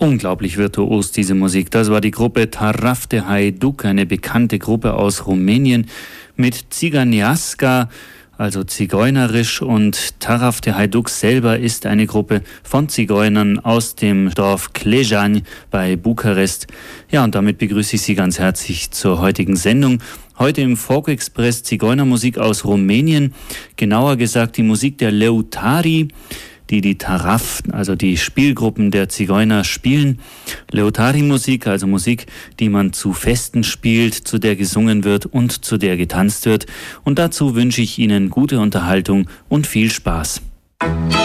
Unglaublich virtuos, diese Musik. Das war die Gruppe Taraf de Hajduk, eine bekannte Gruppe aus Rumänien mit Țiganiasca, also zigeunerisch, und Taraf de Hajduk selber ist eine Gruppe von Zigeunern aus dem Dorf Clejani bei Bukarest. Ja, und damit begrüße ich Sie ganz herzlich zur heutigen Sendung. Heute im Folk Express Zigeunermusik aus Rumänien, genauer gesagt die Musik der Leutari, die Taraf, also die Spielgruppen der Zigeuner spielen. Leutari-Musik, also Musik, die man zu Festen spielt, zu der gesungen wird und zu der getanzt wird. Und dazu wünsche ich Ihnen gute Unterhaltung und viel Spaß.